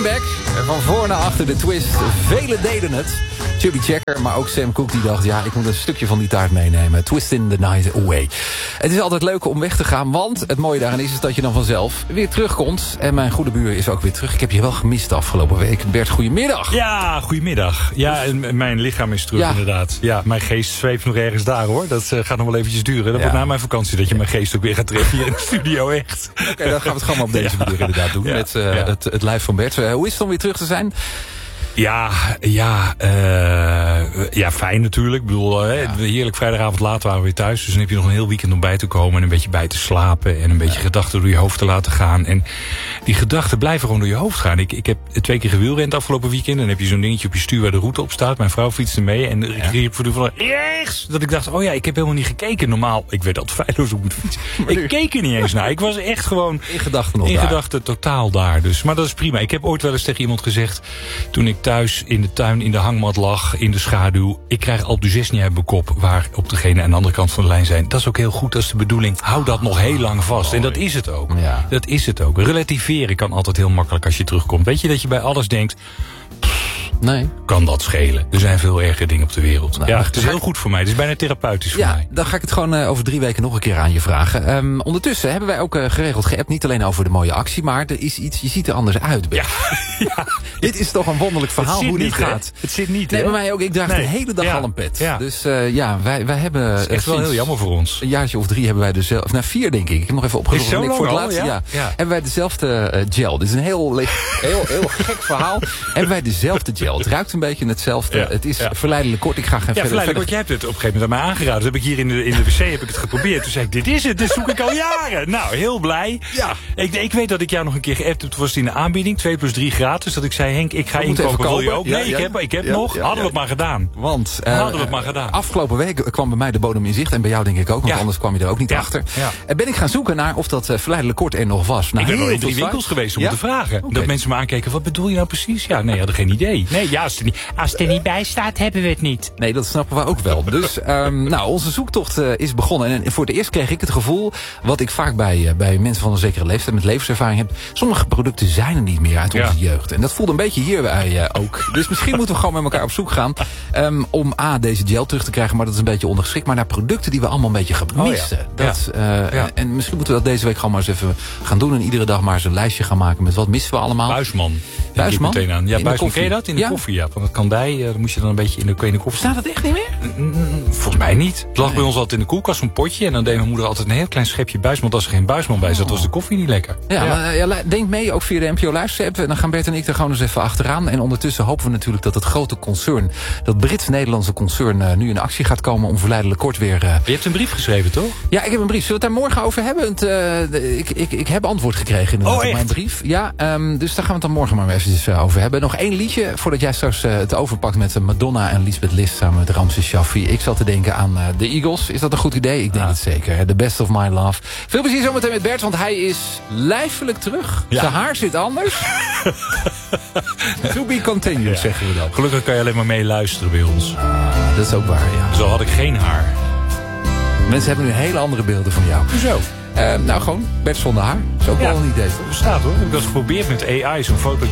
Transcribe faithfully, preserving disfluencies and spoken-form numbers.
Back. Van voor naar achter de twist. Velen deden het. Chubby Checker, maar ook Sam Cooke die dacht... ja, ik moet een stukje van die taart meenemen. Twist in the night away. Het is altijd leuk om weg te gaan, want het mooie daarin is... is dat je dan vanzelf weer terugkomt. En mijn goede buur is ook weer terug. Ik heb je wel gemist de afgelopen week. Bert, goedemiddag. Ja, goedemiddag. Ja, en mijn lichaam is terug, ja. inderdaad. Ja, mijn geest zweeft nog ergens daar, hoor. Dat uh, gaat nog wel eventjes duren. Dat ja. wordt na mijn vakantie dat je mijn geest ook weer gaat treffen hier in de studio, echt. Oké, okay, dan gaan we het gewoon maar op deze ja. manier inderdaad doen. Ja. Met uh, ja. het, het lijf van Bert. Uh, hoe is het om weer terug te zijn? Ja, ja, uh, ja, fijn natuurlijk. Ik bedoel, uh, ja. heerlijk vrijdagavond laat waren we weer thuis. Dus dan heb je nog een heel weekend om bij te komen en een beetje bij te slapen. En een beetje ja. gedachten door je hoofd te laten gaan. En die gedachten blijven gewoon door je hoofd gaan. Ik, ik heb twee keer gewielrend afgelopen weekend. En dan heb je zo'n dingetje op je stuur waar de route op staat. Mijn vrouw fietste mee en ik riep voor de van rechts. Dat ik dacht, oh ja, ik heb helemaal niet gekeken. Normaal, ik weet altijd feilloos op moet fietsen. Ik keek er niet eens naar. Ik was echt gewoon in gedachten nog in daar. gedachten totaal daar. Dus, maar dat is prima. Ik heb ooit wel eens tegen iemand gezegd, toen ik thuis in de tuin in de hangmat lag, in de schaduw. Ik krijg Alpe-d'Huez niet uit mijn kop, waar op degene aan de andere kant van de lijn zijn. Dat is ook heel goed, dat is de bedoeling. Hou dat nog heel lang vast. En dat is het ook. Ja. Dat is het ook. Relativeren kan altijd heel makkelijk als je terugkomt. Weet je dat je bij alles denkt, nee. Kan dat schelen? Er zijn veel erger dingen op de wereld. Nou, ja, het is heel goed voor mij. Het is bijna therapeutisch voor ja, mij. Dan ga ik het gewoon uh, over drie weken nog een keer aan je vragen. Um, ondertussen hebben wij ook uh, geregeld geappt. Niet alleen over de mooie actie, maar er is iets, je ziet er anders uit. Ja. ja. Dit is toch een wonderlijk verhaal hoe dit niet, gaat. Hè? Het zit niet, nee, hè? bij mij ook. Ik draag nee. de hele dag ja. al een pet. Ja. Dus uh, ja, wij, wij hebben... Dat is echt wel heel jammer voor ons. Een jaartje of drie hebben wij dezelfde... Nou, vier denk ik. Ik heb nog even opgezocht. Is zo ik lang voor het al, laatste, ja? ja. Ja. Hebben wij dezelfde uh, gel. Dit is een heel, heel, heel gek verhaal. Hebben wij dezelfde gel. Het ruikt een beetje hetzelfde. Ja. Het is ja. verleidelijk kort. Ik ga gaan ja, verder. verleidelijk kort. Jij hebt het op een gegeven moment aan mij aangeraden. Dus heb ik hier in de, in de wc heb ik het geprobeerd. Toen zei ik, dit is het. Dit zoek ik al jaren. Nou, heel blij. Ja. Ik, ik weet dat ik jou nog een keer geappt heb. Toen was het in de aanbieding. twee plus drie gratis. Dat ik zei, Henk, ik ga we inkopen. Wil je ook? Nee, ja, ja. ik heb, ik heb ja, nog. Ja, ja, Hadden we het maar gedaan. Want uh, Hadden we het maar gedaan. Afgelopen week kwam bij mij de bodem in zicht. En bij jou denk ik ook. Want ja. anders kwam je er ook niet ja. achter. Ja. En ben ik gaan zoeken naar of dat uh, verleidelijk kort er nog was. Nou, ik ben wel in drie winkels geweest om ja? te vragen. Okay. Dat mensen me aankeken. Wat bedoel je nou precies? Ja, nee, hadden geen idee. Nee, ja, als, er niet, als het er niet bij staat, hebben we het niet. Nee, dat snappen we ook wel. Dus um, nou, onze zoektocht uh, is begonnen. En voor het eerst kreeg ik het gevoel, wat ik vaak bij, uh, bij mensen van een zekere leeftijd met levenservaring heb. Sommige producten zijn er niet meer uit onze ja. jeugd. En dat voelde een beetje hierbij uh, ook. Dus misschien moeten we gewoon met elkaar op zoek gaan. Um, om A, deze gel terug te krijgen, maar dat is een beetje ondergeschikt. Maar naar producten die we allemaal een beetje missen. Oh, ja. Dat, uh, ja. en, en misschien moeten we dat deze week gewoon maar eens even gaan doen. En iedere dag maar eens een lijstje gaan maken met wat missen we allemaal. Buisman. Buisman? Meteen aan. Ja, Buisman, ken je dat? In de ja. koffie, ja. Van het kandij, uh, dan moest je dan een beetje in de, in de koffie. Staat dat echt niet meer? Volgens mij niet. Het lag nee. bij ons altijd in de koelkast, zo'n potje. En dan deed mijn moeder altijd een heel klein schepje Buisman. Want als er geen Buisman bij zat, was de koffie niet lekker. Ja, ja. Maar, ja, denk mee, ook via de N P O luisterapp. En dan gaan Bert en ik er gewoon eens even achteraan. En ondertussen hopen we natuurlijk dat het grote concern, dat Brits-Nederlandse concern, uh, nu in actie gaat komen om verleidelijk kort weer... Uh... Je hebt een brief geschreven, toch? Ja, ik heb een brief. Zullen we het daar morgen over hebben? Want, uh, ik, ik, ik heb antwoord gekregen in oh, mijn brief. Ja, um, dus daar gaan we het dan morgen maar even over hebben. Nog één liedje, voordat jij straks uh, het overpakt met Madonna en Lisbeth List samen met Ramses Shaffi. Ik zat te denken aan uh, de Eagles. Is dat een goed idee? Ik denk ja. het zeker. The Best of My Love. Veel plezier zometeen met Bert, want hij is lijfelijk terug. Ja. Zijn haar zit anders. To be continued, ja. zeggen we dat. Gelukkig kan je alleen maar mee luisteren bij ons. Uh, dat is ook waar, ja. Zo had ik geen haar. Mensen hebben nu hele andere beelden van jou. Hoezo? Uh, nou, gewoon Bert zonder haar. Dat is ook ja. wel een idee. Dat bestaat hoor. Ik heb dat geprobeerd met A I, zo'n foto